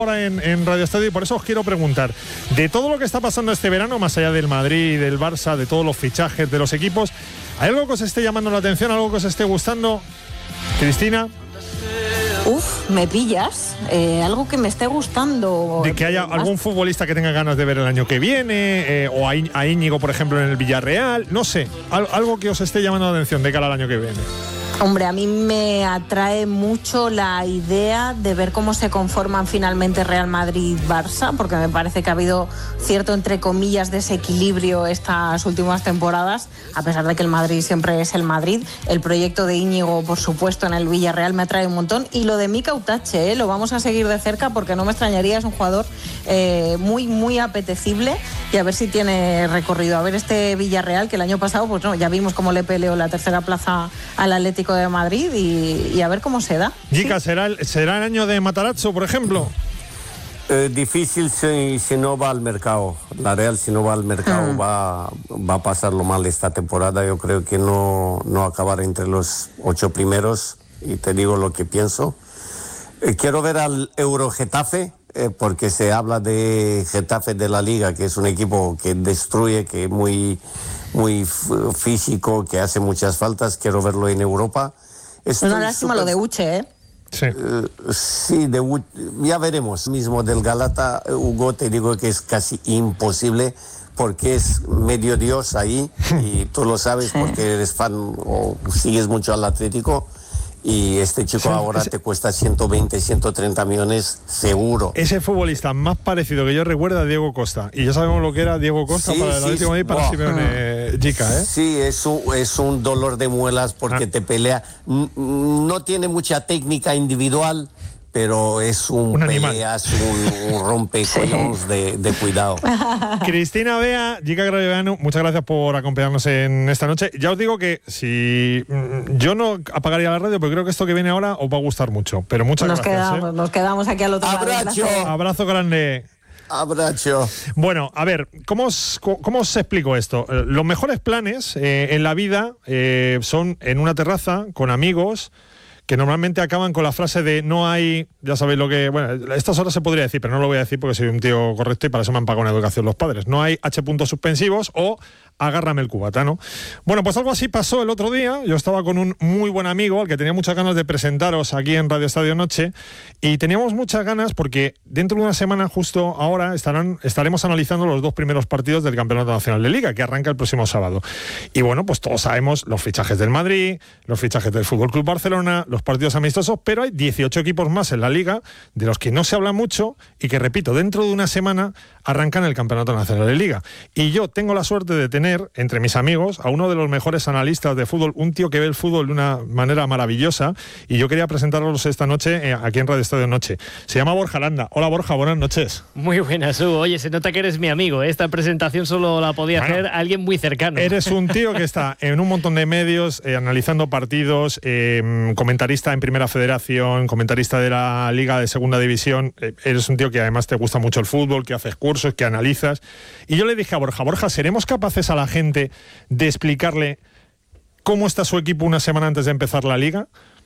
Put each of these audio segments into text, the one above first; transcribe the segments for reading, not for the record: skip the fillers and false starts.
Ahora en Radio Estadio, y por eso os quiero preguntar, de todo lo que está pasando este verano, más allá del Madrid, del Barça, de todos los fichajes de los equipos, ¿hay algo que os esté llamando la atención, algo que os esté gustando? Cristina. Me pillas. Algo que me esté gustando. De que haya algún futbolista que tenga ganas de ver el año que viene, o a Íñigo, por ejemplo, en el Villarreal, no sé, algo que os esté llamando la atención de cara al año que viene. Hombre, a mí me atrae mucho la idea de ver cómo se conforman finalmente Real Madrid-Barça, porque me parece que ha habido cierto, entre comillas, desequilibrio estas últimas temporadas, a pesar de que el Madrid siempre es el Madrid. El proyecto de Íñigo, por supuesto, en el Villarreal me atrae un montón. Y lo de Mika Utache, lo vamos a seguir de cerca porque no me extrañaría, es un jugador muy, muy apetecible, y a ver si tiene recorrido. A ver este Villarreal, que el año pasado, pues no, ya vimos cómo le peleó la tercera plaza al Atlético de Madrid, y a ver cómo se da. Jica, ¿Sí? ¿será el año de Matarazzo, por ejemplo? Difícil si no va al mercado. La Real, si no va al mercado, va a pasarlo mal esta temporada. Yo creo que no acabar entre los 8 primeros, y te digo lo que pienso. Quiero ver al Euro-Getafe, porque se habla de Getafe de la Liga, que es un equipo que destruye, que es muy físico, que hace muchas faltas. Quiero verlo en Europa. Una lástima lo de Uche, ¿eh? Sí. Sí, ya veremos. Mismo del Galata, Hugo, te digo que es casi imposible, porque es medio Dios ahí, y tú lo sabes, porque eres fan o sigues mucho al Atlético. Y este chico ahora te cuesta 120, 130 millones seguro. Ese futbolista más parecido que yo recuerdo a Diego Costa. Y ya sabemos lo que era Diego Costa para el Atlético de Madrid, para Simeone, Jica, ¿eh? Sí, es un dolor de muelas porque te pelea. No tiene mucha técnica individual, pero es un pelea, es un rompecollones de cuidado. Cristina Bea, Jica Graviano, muchas gracias por acompañarnos en esta noche. Ya os digo que si yo no apagaría la radio, pero creo que esto que viene ahora os va a gustar mucho. Pero muchas gracias. Nos quedamos aquí al otro lado. Abrazo grande. Abrazo. Bueno, a ver, ¿cómo os explico esto? Los mejores planes en la vida son en una terraza con amigos, que normalmente acaban con la frase de no hay, ya sabéis lo que, bueno, a estas horas se podría decir, pero no lo voy a decir porque soy un tío correcto y para eso me han pagado una educación los padres. No hay H puntos suspensivos o agárrame el cubata, ¿no? Bueno, pues algo así pasó el otro día. Yo estaba con un muy buen amigo al que tenía muchas ganas de presentaros aquí en Radio Estadio Noche, y teníamos muchas ganas porque dentro de una semana, justo ahora, estaremos analizando los 2 primeros partidos del Campeonato Nacional de Liga, que arranca el próximo sábado. Y bueno, pues todos sabemos los fichajes del Madrid, los fichajes del Fútbol Club Barcelona, los partidos amistosos, pero hay 18 equipos más en la Liga de los que no se habla mucho y que, repito, dentro de una semana arrancan el Campeonato Nacional de Liga. Y yo tengo la suerte de tener entre mis amigos a uno de los mejores analistas de fútbol, un tío que ve el fútbol de una manera maravillosa, y yo quería presentaros esta noche aquí en Radio Estadio Noche. Se llama Borja Landa. Hola, Borja, buenas noches. Muy buenas, Hugo. Oye, se nota que eres mi amigo. Esta presentación solo la podía hacer alguien muy cercano. Eres un tío que está en un montón de medios, analizando partidos, comentarista en Primera Federación, comentarista de la Liga de Segunda División. Eres un tío que además te gusta mucho el fútbol, que haces cursos, que analizas. Y yo le dije a Borja, ¿seremos capaces a la gente de explicarle cómo está su equipo una semana antes de empezar la Liga?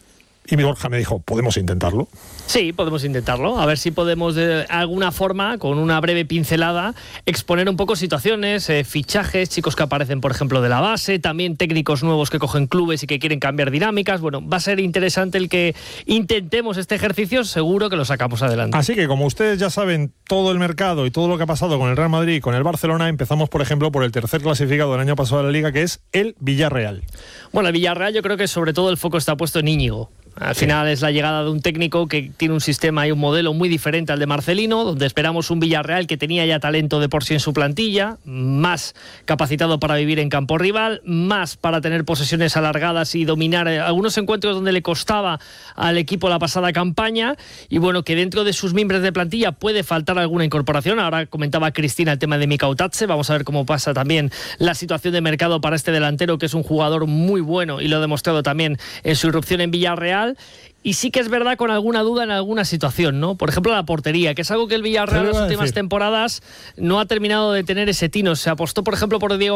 Y Borja me dijo, ¿podemos intentarlo? Sí, podemos intentarlo. A ver si podemos de alguna forma, con una breve pincelada, exponer un poco situaciones, fichajes, chicos que aparecen, por ejemplo, de la base, también técnicos nuevos que cogen clubes y que quieren cambiar dinámicas. Bueno, va a ser interesante el que intentemos este ejercicio, seguro que lo sacamos adelante. Así que, como ustedes ya saben todo el mercado y todo lo que ha pasado con el Real Madrid y con el Barcelona, empezamos, por ejemplo, por el tercer clasificado del año pasado de la Liga, que es el Villarreal. Bueno, el Villarreal, yo creo que sobre todo el foco está puesto en Íñigo. Al final es la llegada de un técnico que tiene un sistema y un modelo muy diferente al de Marcelino, donde esperamos un Villarreal que tenía ya talento de por sí en su plantilla, más capacitado para vivir en campo rival, más para tener posesiones alargadas y dominar algunos encuentros donde le costaba al equipo la pasada campaña, y bueno, que dentro de sus miembros de plantilla puede faltar alguna incorporación. Ahora comentaba Cristina el tema de Mika Utache, vamos a ver cómo pasa también la situación de mercado para este delantero, que es un jugador muy bueno y lo ha demostrado también en su irrupción en Villarreal. Y sí que es verdad con alguna duda en alguna situación, ¿no? Por ejemplo, la portería, que es algo que el Villarreal en las últimas temporadas no ha terminado de tener ese tino. Se apostó, por ejemplo, por Diego